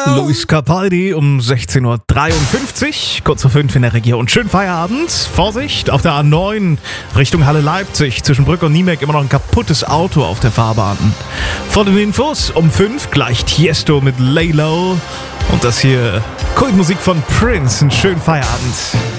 Luis Capaldi um 16.53 Uhr, kurz vor 5 in der Region. Schönen Feierabend. Vorsicht, auf der A9 Richtung Halle Leipzig. Zwischen Brück und Niemek immer noch ein kaputtes Auto auf der Fahrbahn. Vor den Infos um 5 gleich Tiesto mit Lay Low. Und das hier Kultmusik von Prince. Einen schönen Feierabend.